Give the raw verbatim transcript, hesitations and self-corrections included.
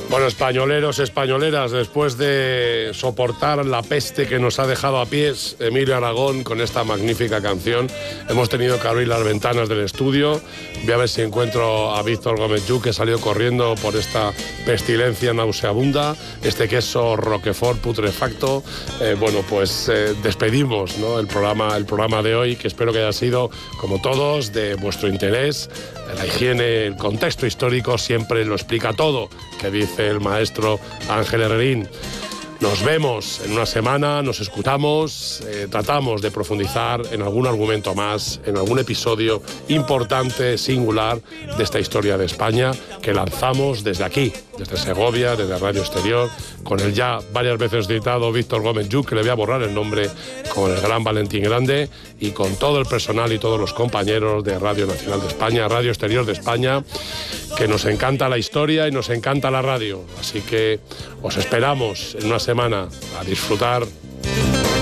Bueno, españoleros, españoleras, después de soportar la peste que nos ha dejado a pies Emilio Aragón con esta magnífica canción, hemos tenido que abrir las ventanas del estudio. Voy a ver si encuentro a Víctor Gómez Lluch, que salió corriendo por esta pestilencia nauseabunda, este queso Roquefort putrefacto. Eh, bueno, pues eh, despedimos, ¿no?, el programa, el programa de hoy, que espero que haya sido, como todos, de vuestro interés. La higiene, el contexto histórico siempre lo explica todo, que dice el maestro Ángel Herrerín. Nos vemos en una semana, nos escuchamos, eh, tratamos de profundizar en algún argumento más, en algún episodio importante, singular de esta historia de España que lanzamos desde aquí, desde Segovia, desde Radio Exterior, con el ya varias veces citado Víctor Gómez Lluch, que le voy a borrar el nombre, con el gran Valentín Grande y con todo el personal y todos los compañeros de Radio Nacional de España, Radio Exterior de España, que nos encanta la historia y nos encanta la radio. Así que os esperamos en una semana a disfrutar